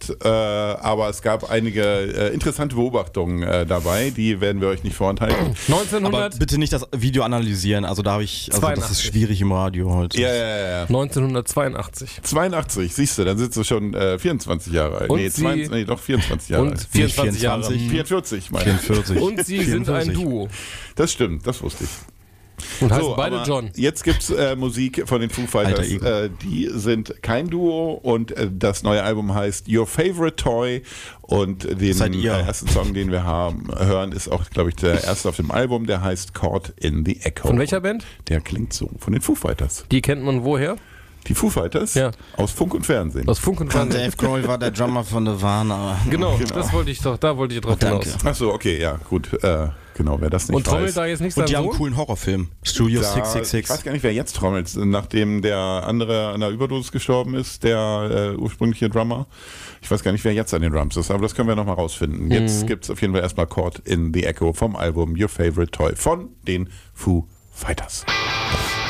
gehabt, aber es gab einige interessante Beobachtungen dabei, die werden wir euch nicht vorenthalten. 1900. Aber bitte nicht das Video analysieren, also da habe ich, also das ist schwierig im Radio heute. Ja. 1982. 82, siehst du, dann sind sie schon 24 Jahre alt. Und Nee, 24 Jahre Und alt. 24 Jahre. 44, meine ich. 44. Und sie sind ein Duo. Das stimmt, das wusste ich. Und heißen beide aber John. Jetzt gibt's Musik von den Foo Fighters. Die sind kein Duo und das neue Album heißt Your Favorite Toy und den ersten Song, den wir hören, ist auch, glaube ich, der erste auf dem Album, der heißt Caught in the Echo. Von welcher Band? Der klingt so, von den Foo Fighters. Die kennt man woher? Die Foo Fighters? Ja. Aus Funk und Fernsehen. Aus Funk und Und Fernsehen. Dave Grohl war der Drummer von Nirvana. Genau, das wollte ich doch, da wollte ich drauf hinaus. Achso, okay, ja, gut. Genau, wer das nicht Und trommelt weiß. da jetzt nicht Und sein die haben einen Sohn? coolen Horrorfilm. Studio Ich 666. weiß gar nicht, wer jetzt trommelt, nachdem der andere an einer Überdosis gestorben ist, der ursprüngliche Drummer. Ich weiß gar nicht, wer jetzt an den Drums ist, aber das können wir nochmal rausfinden. Jetzt gibt's auf jeden Fall erstmal Caught in the Echo vom Album Your Favorite Toy von den Foo Fighters.